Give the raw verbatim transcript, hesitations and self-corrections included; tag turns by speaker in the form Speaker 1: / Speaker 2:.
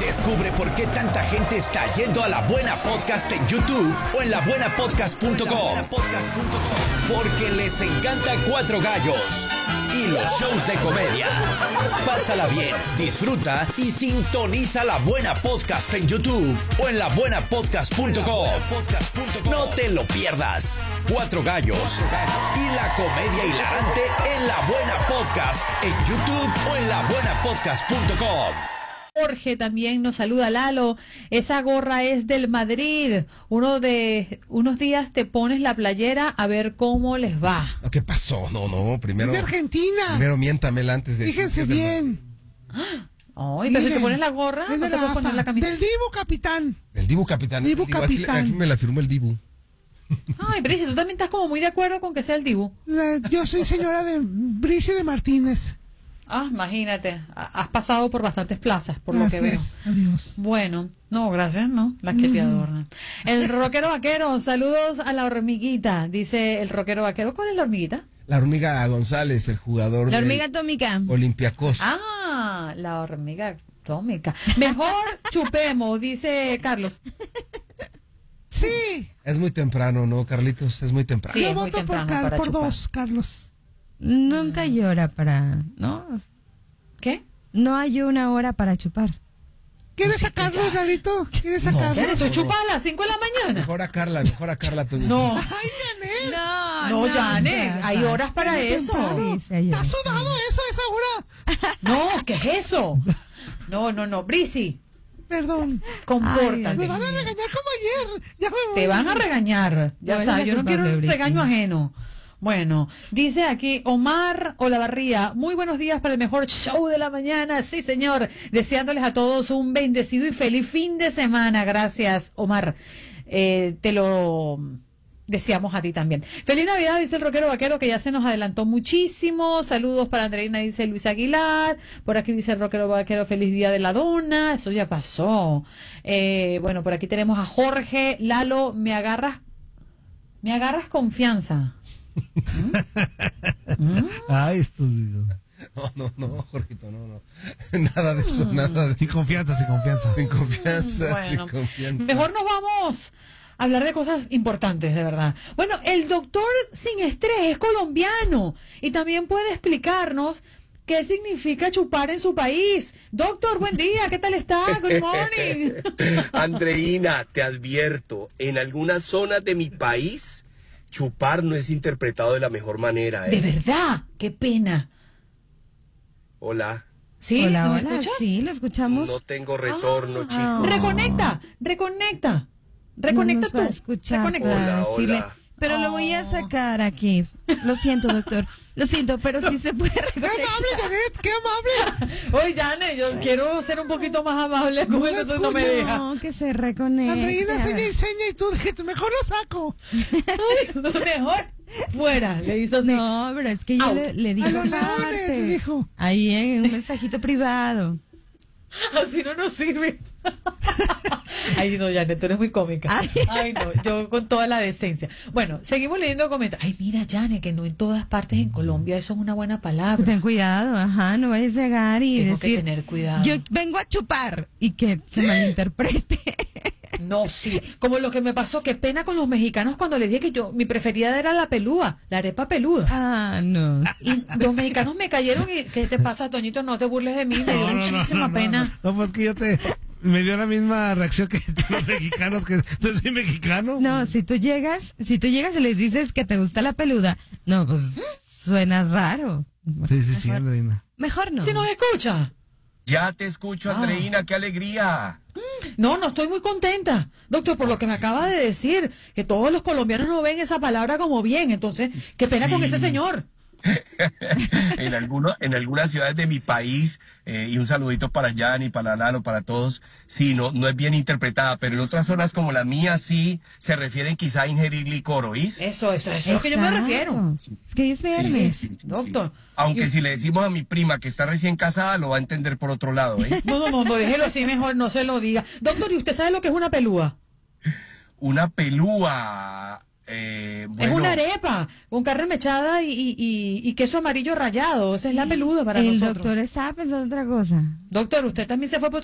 Speaker 1: Descubre por qué tanta gente está yendo a La Buena Podcast en YouTube o en la buena podcast punto com. Porque les encanta Cuatro Gallos y los shows de comedia. Pásala bien, disfruta y sintoniza La Buena Podcast en YouTube o en la buena podcast punto com. No te lo pierdas. Cuatro Gallos y la comedia hilarante en La Buena Podcast en YouTube o en la buena podcast punto com.
Speaker 2: Jorge también nos saluda. Lalo, esa gorra es del Madrid. Uno de unos días te pones la playera a ver cómo les va.
Speaker 3: ¿Qué pasó? No, no, primero.
Speaker 4: Es de Argentina.
Speaker 3: Primero miéntamela antes de.
Speaker 4: Fíjense bien.
Speaker 2: Oh, entonces te pones la gorra,
Speaker 4: es
Speaker 2: no
Speaker 4: de
Speaker 2: te
Speaker 4: la
Speaker 2: puedes poner la camiseta.
Speaker 4: Del Dibu Capitán.
Speaker 3: El Dibu Capitán.
Speaker 4: Dibu
Speaker 3: el Dibu,
Speaker 4: Capitán.
Speaker 3: Aquí, aquí me la firmó el Dibu.
Speaker 2: Ay, Brice, tú también estás como muy de acuerdo con que sea el Dibu.
Speaker 4: La, yo soy señora de Brice de Martínez.
Speaker 2: Ah, imagínate, has pasado por bastantes plazas, por lo que veo.
Speaker 4: Gracias, adiós.
Speaker 2: Bueno, no, gracias, no, las que te adornan. El rockero vaquero, saludos a la hormiguita, dice el rockero vaquero. ¿Cuál es la hormiguita?
Speaker 3: La hormiga González, el jugador
Speaker 5: La
Speaker 3: del
Speaker 5: hormiga atómica.
Speaker 3: Olympiacos.
Speaker 2: Ah, la hormiga atómica. Mejor chupemos, dice Carlos.
Speaker 4: Sí.
Speaker 3: Es muy temprano, ¿no, Carlitos? Es muy temprano.
Speaker 2: Sí,
Speaker 4: yo
Speaker 2: es muy
Speaker 4: voto por,
Speaker 2: temprano
Speaker 4: Car
Speaker 2: para
Speaker 4: por
Speaker 2: chupar.
Speaker 4: dos, Carlos.
Speaker 5: Nunca llora para, ¿no?
Speaker 2: ¿Qué?
Speaker 5: No hay una hora para chupar.
Speaker 4: ¿Quieres sacarlo, Lalito? ¿Quieres sacarlo?
Speaker 2: ¿Qué? ¿Tú chupas a las cinco de la mañana?
Speaker 3: Mejor a Carla, mejor a Carla, Toño.
Speaker 2: No,
Speaker 4: Ay, Janet.
Speaker 5: No,
Speaker 2: no, Janet, hay horas para eso.
Speaker 4: ¿Te has sudado eso a esa hora?
Speaker 2: No, ¿qué es eso? No, no, no, Brisi,
Speaker 4: Perdón.
Speaker 2: compórtate.
Speaker 4: Me van a regañar como ayer. Ya me voy.
Speaker 2: Te van a regañar, ya
Speaker 5: Bueno,
Speaker 2: sabes, yo no
Speaker 5: culpable,
Speaker 2: quiero un
Speaker 5: Brisi.
Speaker 2: regaño ajeno. Bueno, dice aquí Omar Olavarría, muy buenos días para el mejor show de la mañana, sí señor, deseándoles a todos un bendecido y feliz fin de semana, gracias Omar, eh, te lo deseamos a ti también. Feliz Navidad, dice el rockero vaquero, que ya se nos adelantó muchísimo, saludos para Andreina, dice Luis Aguilar, por aquí dice el rockero vaquero, feliz día de la dona, eso ya pasó. Eh, bueno, por aquí tenemos a Jorge, Lalo, me agarras, me agarras confianza. ¿Mm?
Speaker 6: Ay, estos digo.
Speaker 3: No, no, no, Jorgito, no, no. Nada de eso,
Speaker 2: Mm.
Speaker 3: nada de
Speaker 6: Sin confianza, sin confianza.
Speaker 3: Sin confianza,
Speaker 2: Bueno,
Speaker 3: sin confianza.
Speaker 2: mejor nos vamos a hablar de cosas importantes, de verdad. Bueno, el doctor sin estrés es colombiano y también puede explicarnos qué significa chupar en su país. Doctor, buen día, ¿qué tal está? Good morning.
Speaker 7: Andreina, te advierto, en algunas zonas de mi país, chupar no es interpretado de la mejor manera, ¿eh?
Speaker 2: De verdad, qué pena.
Speaker 7: Hola,
Speaker 2: ¿Sí?
Speaker 5: Hola,
Speaker 2: ¿No me
Speaker 5: hola,
Speaker 2: escuchas?
Speaker 5: sí, lo escuchamos.
Speaker 7: no tengo retorno,
Speaker 2: Ah.
Speaker 7: chicos.
Speaker 2: Reconecta, reconecta. Reconecta
Speaker 5: No nos
Speaker 2: tú.
Speaker 5: va a escuchar.
Speaker 2: Reconecta.
Speaker 7: Hola,
Speaker 5: Sí, le-
Speaker 7: hola.
Speaker 5: Pero lo voy a
Speaker 2: Oh.
Speaker 5: sacar aquí. Lo siento, doctor. Lo siento, pero sí se puede
Speaker 4: ¡Qué
Speaker 5: reconectar.
Speaker 4: amable, Janet! ¡Qué amable!
Speaker 2: Oye, Jane, yo quiero ser un poquito más amable con
Speaker 4: No
Speaker 2: eso,
Speaker 4: la
Speaker 2: tú no me
Speaker 4: escucho.
Speaker 2: dejas.
Speaker 5: No, que se reconecte.
Speaker 4: Andreina, seña y seña y tú dijiste, mejor lo saco.
Speaker 2: Mejor fuera, le hizo así.
Speaker 5: No, pero es que yo
Speaker 2: Out.
Speaker 5: le, le
Speaker 4: A
Speaker 5: digo
Speaker 4: los leones,
Speaker 5: aparte.
Speaker 4: te dijo.
Speaker 5: Ahí en un mensajito privado.
Speaker 2: Así no nos sirve. Ay, no, Janet, tú eres muy cómica.
Speaker 5: Ay.
Speaker 2: Ay, no, yo con toda la decencia. Bueno, seguimos leyendo comentarios. Ay, mira, Janet, que no en todas partes en Colombia eso es una buena palabra.
Speaker 5: Ten cuidado, ajá, no vayas a llegar y
Speaker 2: Tengo que
Speaker 5: decir,
Speaker 2: tener cuidado.
Speaker 5: yo vengo a chupar y que se malinterprete.
Speaker 2: No, sí. Como lo que me pasó, qué pena con los mexicanos cuando les dije que yo, mi preferida era la pelúa, la arepa peluda.
Speaker 5: Ah, no.
Speaker 2: Y los mexicanos me cayeron y, ¿qué te pasa, Toñito? No te burles de mí, me dio muchísima
Speaker 6: no,
Speaker 2: pena.
Speaker 6: No, pues que yo te. Me dio la misma reacción que los mexicanos, que yo soy mexicano.
Speaker 5: No, si tú llegas, si tú llegas y les dices que te gusta la peluda, no, pues suena raro.
Speaker 6: Sí, sí, sí, Andreina.
Speaker 5: Mejor no.
Speaker 2: Si nos escucha.
Speaker 7: Ya te escucho, Andreina, qué alegría.
Speaker 2: No, no estoy muy contenta, doctor, por lo que me acaba de decir, que todos los colombianos no ven esa palabra como bien, entonces, qué pena con
Speaker 7: Sí.
Speaker 2: ese señor.
Speaker 7: en, alguno, en algunas ciudades de mi país, eh, y un saludito para Yanni, para Lalo, para todos, sí, no, no es bien interpretada, pero en otras zonas como la mía sí se refieren quizá a ingerir licor, ¿oís?
Speaker 2: Eso, eso, eso es lo que yo me
Speaker 5: Exacto.
Speaker 2: refiero.
Speaker 5: Es que hoy es
Speaker 7: Sí,
Speaker 5: viernes.
Speaker 7: sí, sí, sí.
Speaker 2: Doctor.
Speaker 7: Aunque
Speaker 2: Y-
Speaker 7: si le decimos a mi prima que está recién casada, lo va a entender por otro lado, ¿eh?
Speaker 2: No, no, no, no, déjelo así mejor, no se lo diga. Doctor, ¿y usted sabe lo que es una pelúa?
Speaker 7: Una pelúa. Eh, bueno,
Speaker 2: Es una arepa con carne mechada y, y, y, y queso amarillo rallado. Esa es la peluda para
Speaker 5: El
Speaker 2: nosotros.
Speaker 5: doctor estaba pensando otra cosa.
Speaker 2: Doctor, usted también se fue por